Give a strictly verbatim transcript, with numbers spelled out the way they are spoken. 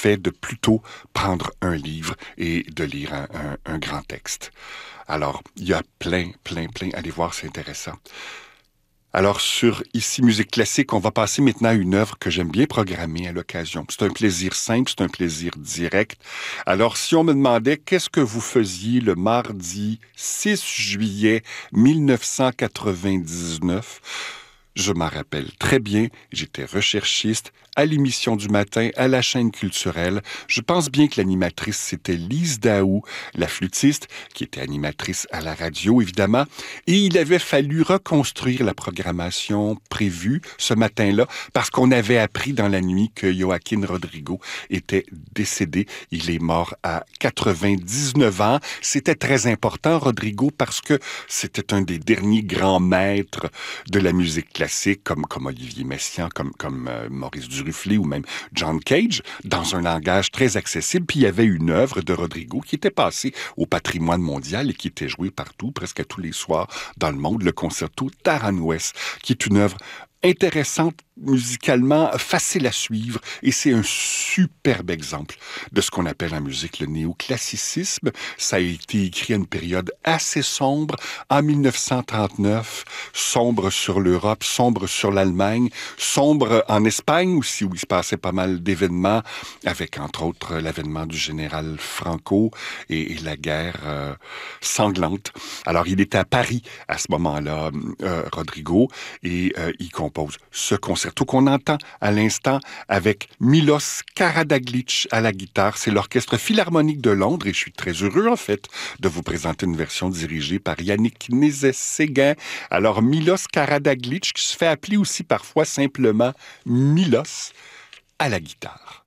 fait de plutôt prendre un livre et de lire un, un, un grand texte. Alors, il y a plein, plein, plein. Allez voir, c'est intéressant. Alors, sur Ici Musique Classique, on va passer maintenant à une œuvre que j'aime bien programmer à l'occasion. C'est un plaisir simple, c'est un plaisir direct. Alors, si on me demandait qu'est-ce que vous faisiez le mardi six juillet mille neuf cent quatre-vingt-dix-neuf, je m'en rappelle très bien, j'étais recherchiste à l'émission du matin, à la chaîne culturelle. Je pense bien que l'animatrice, c'était Lise Daou, la flûtiste, qui était animatrice à la radio, évidemment. Et il avait fallu reconstruire la programmation prévue ce matin-là, parce qu'on avait appris dans la nuit que Joaquin Rodrigo était décédé. Il est mort à quatre-vingt-dix-neuf ans. C'était très important, Rodrigo, parce que c'était un des derniers grands maîtres de la musique classique, comme, comme Olivier Messiaen, comme, comme euh, Maurice Duruflé ou même John Cage, dans un langage très accessible. Puis il y avait une œuvre de Rodrigo qui était passée au patrimoine mondial et qui était jouée partout, presque tous les soirs dans le monde, le concerto d'Aranjuez, qui est une œuvre intéressante musicalement, facile à suivre, et c'est un superbe exemple de ce qu'on appelle en musique le néoclassicisme. Ça a été écrit à une période assez sombre, en mille neuf cent trente-neuf, sombre sur l'Europe, sombre sur l'Allemagne, sombre en Espagne aussi, où il se passait pas mal d'événements, avec entre autres l'avènement du général Franco et, et la guerre euh, sanglante. Alors, il était à Paris à ce moment-là, euh, Rodrigo, et euh, il compose ce concerto qu'on entend à l'instant avec Milos Karađagić à la guitare. C'est l'Orchestre Philharmonique de Londres et je suis très heureux, en fait, de vous présenter une version dirigée par Yannick Nézet-Séguin. Alors, Milos Karađagić, qui se fait appeler aussi parfois simplement Milos, à la guitare.